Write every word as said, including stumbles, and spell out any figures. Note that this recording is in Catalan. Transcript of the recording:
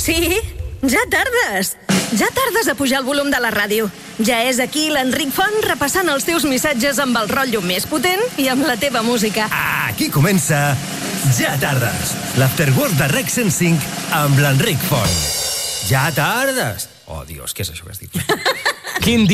Sí, ja tardes. Ja tardes a pujar el volum de la ràdio. Ja és aquí l'Enric Font repassant els teus missatges amb el rotllo més potent i amb la teva música. Aquí comença Ja tardes, l'Afterwork de Rec cent cinc amb l'Enric Font. Ja tardes. Oh, Dios, què és això que has dit? Quin dia